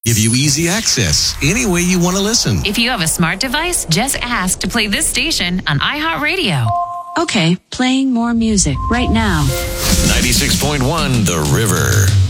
Give you easy access any way you want to listen. If you have a smart device, just ask to play this station on iHeartRadio. Okay, playing more music right now. 96.1 The River.